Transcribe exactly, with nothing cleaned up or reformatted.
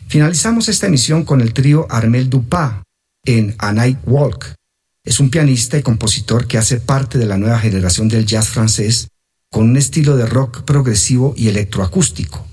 Finalizamos esta emisión con el trío Armel Dupá en A Night Walk. Es un pianista y compositor que hace parte de la nueva generación del jazz francés con un estilo de rock progresivo y electroacústico.